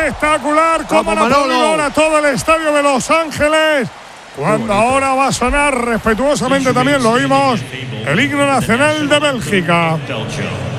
Espectacular como la ahora todo el estadio de Los Ángeles. Cuando ahora va a sonar respetuosamente, también lo oímos, el himno nacional de Bélgica.